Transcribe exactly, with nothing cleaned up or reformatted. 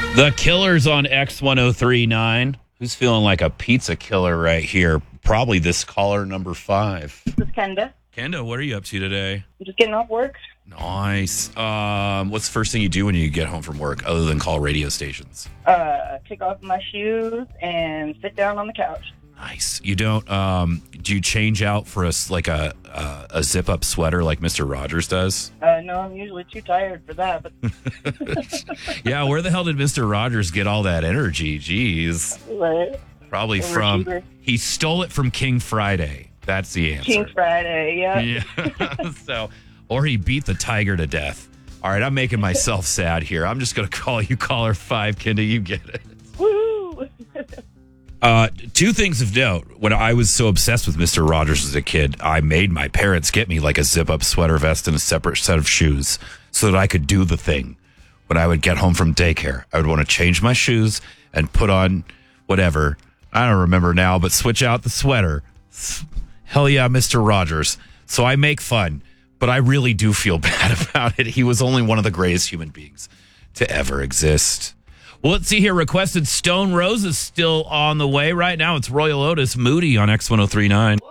The Killers on X ten thirty-nine. Who's feeling like a pizza killer right here? Probably this caller number five. This is Kenda. Kenda, what are you up to today? I'm just getting off work. Nice. Um, what's the first thing you do when you get home from work other than call radio stations? Uh, take off my shoes and sit down on the couch. Nice. You don't, um, do you change out for a, s- like a, a, a zip up sweater like Mister Rogers does? Uh, no, I'm usually too tired for that, but Yeah, where the hell did Mister Rogers get all that energy? Jeez. right. Probably Overachiever. from, he stole it from King Friday. That's the answer. King Friday, yeah. Yeah. So, or he beat the tiger to death. All right, I'm making myself sad here. I'm just going to call you caller five, Kenda. You get it. Woo! Uh, two things of note. When I was so obsessed with Mister Rogers as a kid, I made my parents get me like a zip-up sweater vest and a separate set of shoes so that I could do the thing. When I would get home from daycare, I would want to change my shoes and put on whatever. I don't remember now, but switch out the sweater. Hell yeah, Mister Rogers. So I make fun, but I really do feel bad about it. He was only one of the greatest human beings to ever exist. Well, let's see here. Requested Stone Roses still on the way right now. It's Royal Otis Moody on X ten thirty-nine.